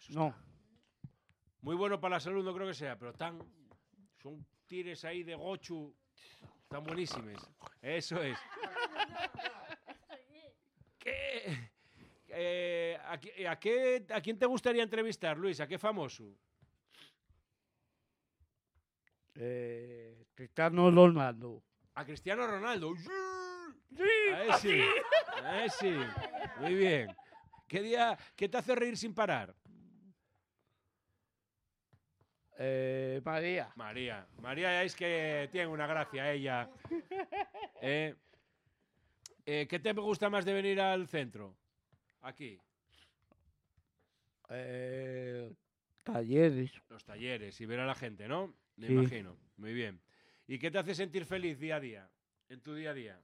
No. Muy bueno para la salud, no creo que sea, pero son tires ahí de gochu, tan buenísimos. Eso es. ¿A quién te gustaría entrevistar, Luis? ¿A qué famoso? Cristiano Ronaldo. A Cristiano Ronaldo. Sí, A ese sí. Muy bien. ¿Qué te hace reír sin parar? María. María es que tiene una gracia ella. ¿Qué te gusta más de venir al centro? Aquí. Talleres. Los talleres y ver a la gente, ¿no? Me Sí. imagino. Muy bien. ¿Y qué te hace sentir feliz día a día? En tu día a día.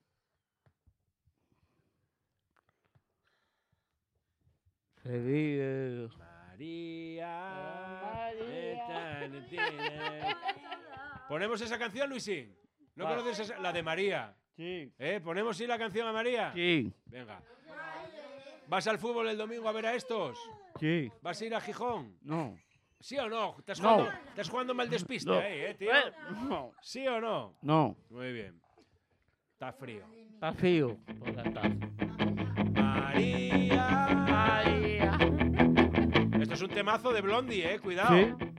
Feliz. María. ¿Ponemos esa canción, Luisín? ¿No conoces la de María? Sí. ¿Ponemos sí la canción a María? Sí. Venga. ¿Vas al fútbol el domingo a ver a estos? Sí. ¿Vas a ir a Gijón? No. ¿Sí o no? No. Estás jugando mal despiste No. ahí, tío. No. ¿Sí o no? No. Muy bien. Está frío. Está frío. Por la tarde. María. María. Esto es un temazo de Blondie, cuidado. Sí.